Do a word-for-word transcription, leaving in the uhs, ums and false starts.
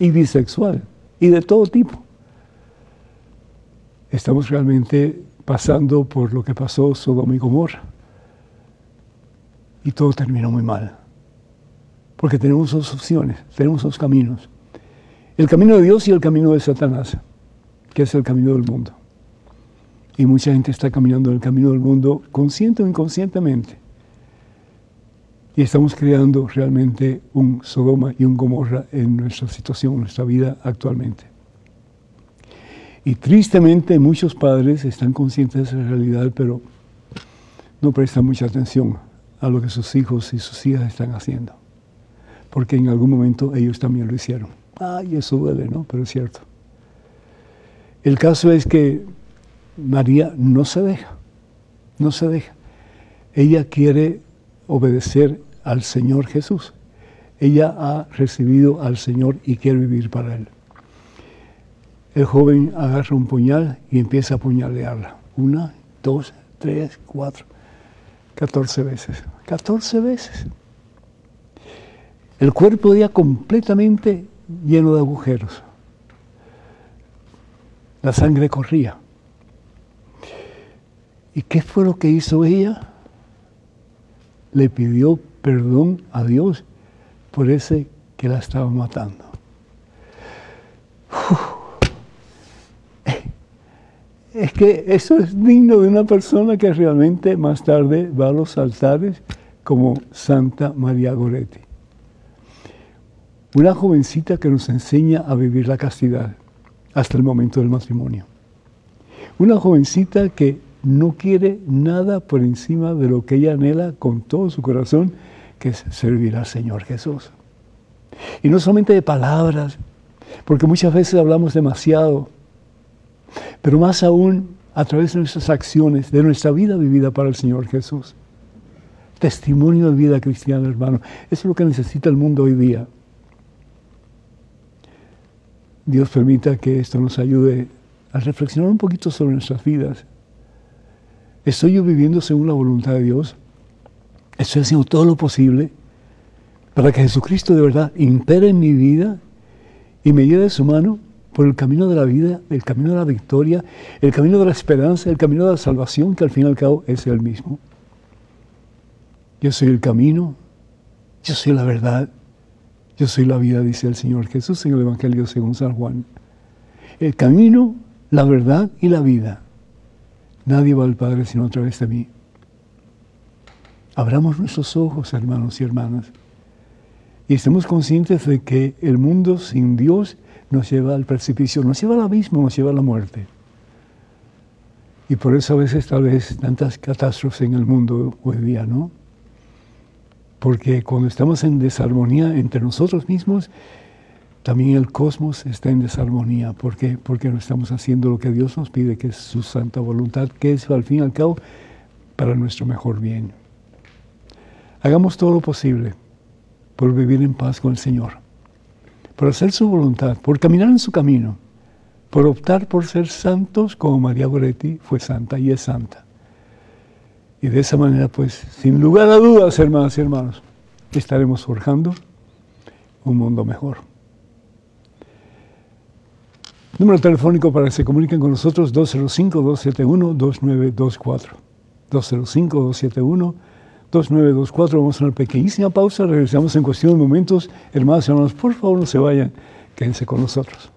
y bisexual, y de todo tipo. Estamos realmente pasando por lo que pasó Sodoma y Gomorra. Y todo terminó muy mal. Porque tenemos dos opciones, tenemos dos caminos. El camino de Dios y el camino de Satanás, que es el camino del mundo. Y mucha gente está caminando en el camino del mundo, consciente o inconscientemente. Y estamos creando realmente un Sodoma y un Gomorra en nuestra situación, en nuestra vida actualmente. Y tristemente muchos padres están conscientes de esa realidad, pero no prestan mucha atención a lo que sus hijos y sus hijas están haciendo. Porque en algún momento ellos también lo hicieron. Ay, eso duele, ¿no? Pero es cierto. El caso es que María no se deja, no se deja. Ella quiere obedecer al Señor Jesús. Ella ha recibido al Señor y quiere vivir para Él. El joven agarra un puñal y empieza a apuñalearla. Una, dos, tres, cuatro, catorce veces. Catorce veces. El cuerpo de ella completamente lleno de agujeros. La sangre corría. ¿Y qué fue lo que hizo ella? Le pidió perdón a Dios por ese que la estaba matando. Uf. Es que eso es digno de una persona que realmente más tarde va a los altares como Santa María Goretti. Una jovencita que nos enseña a vivir la castidad hasta el momento del matrimonio. Una jovencita que no quiere nada por encima de lo que ella anhela con todo su corazón, que es servir al Señor Jesús. Y no solamente de palabras, porque muchas veces hablamos demasiado, pero más aún a través de nuestras acciones, de nuestra vida vivida para el Señor Jesús. Testimonio de vida cristiana, hermano. Eso es lo que necesita el mundo hoy día. Dios permita que esto nos ayude a reflexionar un poquito sobre nuestras vidas. ¿Estoy yo viviendo según la voluntad de Dios? ¿Estoy haciendo todo lo posible para que Jesucristo de verdad impere en mi vida y me lleve de su mano por el camino de la vida, el camino de la victoria, el camino de la esperanza, el camino de la salvación, que al fin y al cabo es el mismo? Yo soy el camino, yo soy la verdad, yo soy la vida, dice el Señor Jesús en el Evangelio según San Juan. El camino, la verdad y la vida. Nadie va al Padre sino a través de mí. Abramos nuestros ojos, hermanos y hermanas, y estemos conscientes de que el mundo sin Dios nos lleva al precipicio, nos lleva al abismo, nos lleva a la muerte. Y por eso a veces tal vez tantas catástrofes en el mundo hoy día, ¿no? Porque cuando estamos en desarmonía entre nosotros mismos, también el cosmos está en desarmonía. ¿Por qué? Porque no estamos haciendo lo que Dios nos pide, que es su santa voluntad, que es al fin y al cabo para nuestro mejor bien. Hagamos todo lo posible por vivir en paz con el Señor, por hacer su voluntad, por caminar en su camino, por optar por ser santos como María Goretti fue santa y es santa. Y de esa manera, pues, sin lugar a dudas, hermanas y hermanos, estaremos forjando un mundo mejor. Número telefónico para que se comuniquen con nosotros, dos cero cinco, dos siete uno, dos nueve dos cuatro. dos cero cinco, dos siete uno, dos nueve dos cuatro. Vamos a una pequeñísima pausa, regresamos en cuestión de momentos. Hermanos y hermanos, por favor no se vayan, quédense con nosotros.